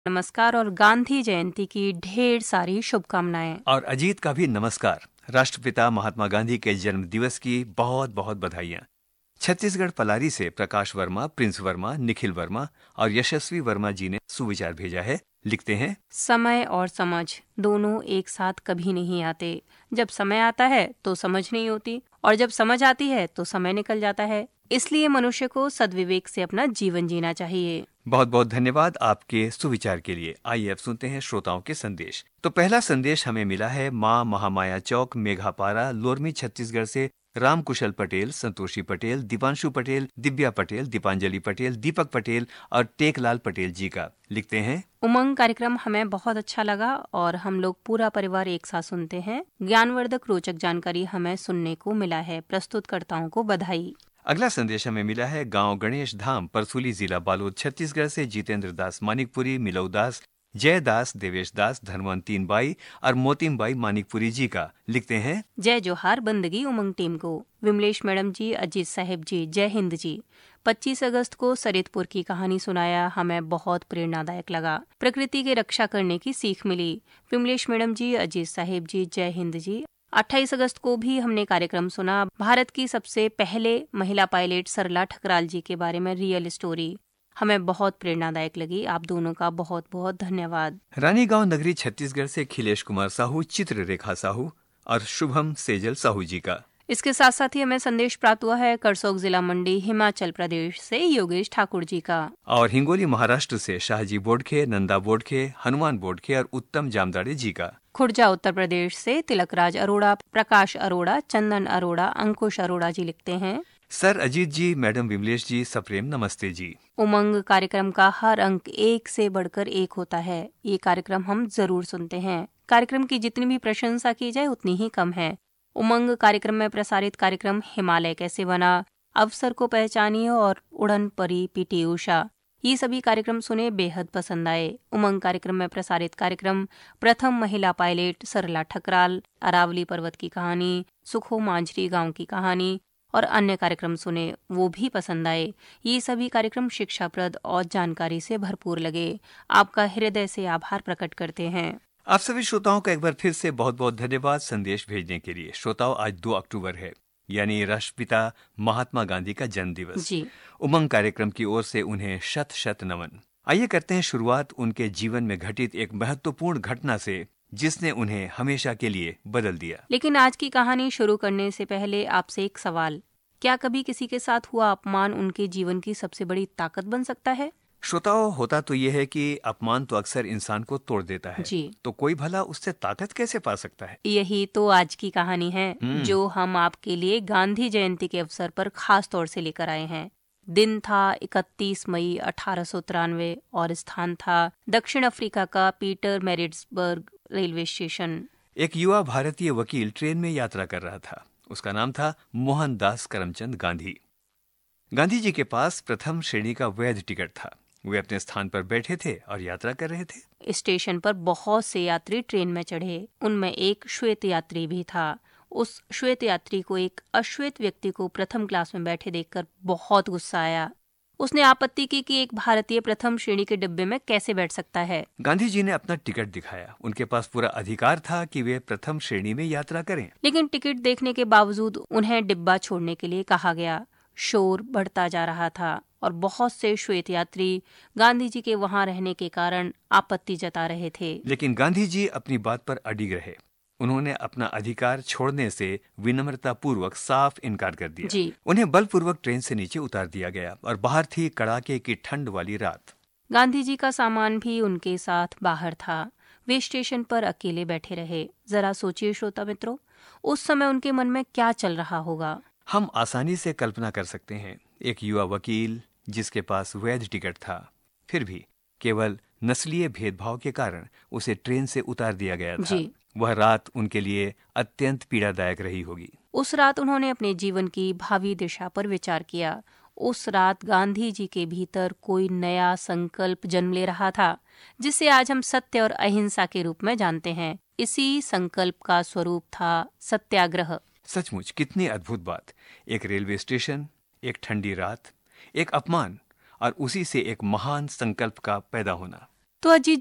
नमस्कार और गांधी जयंती की ढेर सारी शुभकामनाएं। और अजीत का भी नमस्कार। राष्ट्रपिता महात्मा गांधी के जन्म दिवस की बहुत बहुत बधाइयां। छत्तीसगढ़ पलारी से प्रकाश वर्मा, प्रिंस वर्मा, निखिल वर्मा और यशस्वी वर्मा जी ने सुविचार भेजा है। लिखते हैं, समय और समझ दोनों एक साथ कभी नहीं आते। जब समय आता है तो समझ नहीं होती और जब समझ आती है तो समय निकल जाता है। इसलिए मनुष्य को सद्विवेक से अपना जीवन जीना चाहिए। बहुत बहुत धन्यवाद आपके सुविचार के लिए। आइए अब सुनते हैं श्रोताओं के संदेश। तो पहला संदेश हमें मिला है माँ महामाया चौक, मेघापारा, लोरमी, छत्तीसगढ़ से राम कुशल पटेल, संतोषी पटेल, दीपांशु पटेल, दिव्या पटेल, दीपांजलि पटेल, दीपक पटेल और टेकलाल पटेल जी का। लिखते हैं, उमंग कार्यक्रम हमें बहुत अच्छा लगा और हम लोग पूरा परिवार एक साथ सुनते हैं। ज्ञानवर्धक रोचक जानकारी हमें सुनने को मिला है। प्रस्तुतकर्ताओं को बधाई। अगला संदेश हमें मिला है गांव गणेश धाम, परसुली, जिला बालोद, छत्तीसगढ़ से जितेंद्र दास मानिकपुरी, मिलऊ दास, जय दास, देवेश दास, धनवंतीन बाई और मोतिम बाई मानिकपुरी जी का। लिखते हैं, जय जोहार बंदगी उमंग टीम को। विमलेश मैडम जी, अजीत साहिब जी, जय हिंद जी। 25 अगस्त को सरितपुर की कहानी सुनाया, हमें बहुत प्रेरणादायक लगा। प्रकृति की रक्षा करने की सीख मिली। विमलेश मैडम जी, अजीत साहिब जी, जय हिंद जी। 28 अगस्त को भी हमने कार्यक्रम सुना। भारत की सबसे पहले महिला पायलट सरला ठकराल जी के बारे में रियल स्टोरी हमें बहुत प्रेरणादायक लगी। आप दोनों का बहुत बहुत धन्यवाद। रानीगांव नगरी, छत्तीसगढ़ से खिलेश कुमार साहू, चित्ररेखा साहू और शुभम सेजल साहू जी का। इसके साथ साथ ही हमें संदेश प्राप्त हुआ है करसोग जिला मंडी, हिमाचल प्रदेश से योगेश ठाकुर जी का। और हिंगोली, महाराष्ट्र से शाहजी बोडखे, नंदा बोडखे, हनुमान बोडखे और उत्तम जामदाड़े जी का। खुर्जा उत्तर प्रदेश से तिलकराज अरोड़ा, प्रकाश अरोड़ा, चंदन अरोड़ा, अंकुश अरोड़ा जी लिखते हैं, सर अजीत जी, मैडम विमलेश जी, सप्रेम नमस्ते जी। उमंग कार्यक्रम का हर अंक एक से बढ़कर एक होता है। ये कार्यक्रम हम जरूर सुनते हैं। कार्यक्रम की जितनी भी प्रशंसा की जाए उतनी ही कम है। उमंग कार्यक्रम में प्रसारित कार्यक्रम हिमालय कैसे बना, अवसर को पहचानिए और उड़न परी पीटी उषा, ये सभी कार्यक्रम सुने, बेहद पसंद आए। उमंग कार्यक्रम में प्रसारित कार्यक्रम प्रथम महिला पायलट सरला ठकराल, अरावली पर्वत की कहानी, सुखो मांझरी गांव की कहानी और अन्य कार्यक्रम सुने, वो भी पसंद आए। ये सभी कार्यक्रम शिक्षाप्रद और जानकारी से भरपूर लगे। आपका हृदय से आभार प्रकट करते हैं। आप सभी श्रोताओं का एक बार फिर से बहुत बहुत धन्यवाद संदेश भेजने के लिए। श्रोताओं, आज 2 अक्टूबर है, यानी राष्ट्रपिता महात्मा गांधी का जन्म दिवस जी। उमंग कार्यक्रम की ओर से उन्हें शत शत नमन। आइए करते हैं शुरुआत उनके जीवन में घटित एक महत्वपूर्ण घटना से, जिसने उन्हें हमेशा के लिए बदल दिया। लेकिन आज की कहानी शुरू करने से पहले आपसे एक सवाल, क्या कभी किसी के साथ हुआ अपमान उनके जीवन की सबसे बड़ी ताकत बन सकता है? श्रोताओं, होता तो यह है कि अपमान तो अक्सर इंसान को तोड़ देता है। जी। तो कोई भला उससे ताकत कैसे पा सकता है? यही तो आज की कहानी है, जो हम आपके लिए गांधी जयंती के अवसर पर खास तौर से लेकर आए हैं। दिन था 31 मई 1893 और स्थान था दक्षिण अफ्रीका का पीटर मैरिट्सबर्ग रेलवे स्टेशन। एक युवा भारतीय वकील ट्रेन में यात्रा कर रहा था। उसका नाम था मोहनदास करमचंद गांधी। गांधी जी के पास प्रथम श्रेणी का वैध टिकट था। वे अपने स्थान पर बैठे थे और यात्रा कर रहे थे। स्टेशन पर बहुत से यात्री ट्रेन में चढ़े। उनमें एक श्वेत यात्री भी था। उस श्वेत यात्री को एक अश्वेत व्यक्ति को प्रथम क्लास में बैठे देखकर बहुत गुस्सा आया। उसने आपत्ति की कि एक भारतीय प्रथम श्रेणी के डिब्बे में कैसे बैठ सकता है। गांधी जी ने अपना टिकट दिखाया। उनके पास पूरा अधिकार था कि वे प्रथम श्रेणी में यात्रा करें। लेकिन टिकट देखने के बावजूद उन्हें डिब्बा छोड़ने के लिए कहा गया। शोर बढ़ता जा रहा था और बहुत से श्वेत यात्री गांधी जी के वहां रहने के कारण आपत्ति जता रहे थे। लेकिन गांधी जी अपनी बात पर अडिग रहे। उन्होंने अपना अधिकार छोड़ने से विनम्रता पूर्वक साफ इनकार कर दिया। जी। उन्हें बलपूर्वक ट्रेन से नीचे उतार दिया गया और बाहर थी कड़ाके की ठंड वाली रात। गांधी जी का सामान भी उनके साथ बाहर था। वे स्टेशन पर अकेले बैठे रहे। जरा सोचिए श्रोता मित्रों, उस समय उनके मन में क्या चल रहा होगा। हम आसानी से कल्पना कर सकते हैं। एक युवा वकील जिसके पास वैध टिकट था, फिर भी केवल नस्लीय भेदभाव के कारण उसे ट्रेन से उतार दिया गया था। जी। वह रात उनके लिए अत्यंत पीड़ादायक रही होगी। उस रात उन्होंने अपने जीवन की भावी दिशा पर विचार किया। उस रात गांधी जी के भीतर कोई नया संकल्प जन्म ले रहा था, जिसे आज हम सत्य और अहिंसा के रूप में जानते हैं। इसी संकल्प का स्वरूप था सत्याग्रह। सचमुच कितनी अद्भुत बात। एक रेलवे स्टेशन, एक ठंडी रात, एक अपमान और उसी से एक महान संकल्प का पैदा होना। तो अजी